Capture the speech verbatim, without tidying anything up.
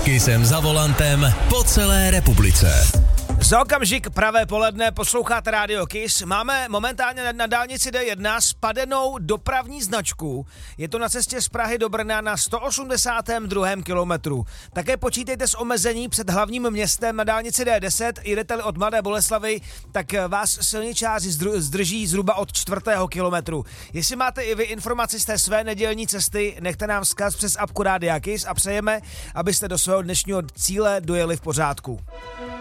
Kissem za volantem po celé republice. Za okamžik pravé poledne posloucháte Radio Kiss. Máme momentálně na dálnici D jedna spadenou dopravní značku. Je to na cestě z Prahy do Brna na sto osmdesátém druhém kilometru. Také počítejte s omezení před hlavním městem na dálnici D deset. Jdete-li od Mladé Boleslavi, tak vás silničáři zdrží zhruba od čtvrtého kilometru. Jestli máte i vy informaci z té své nedělní cesty, nechte nám vzkaz přes apku Rádia Kiss a přejeme, abyste do svého dnešního cíle dojeli v pořádku.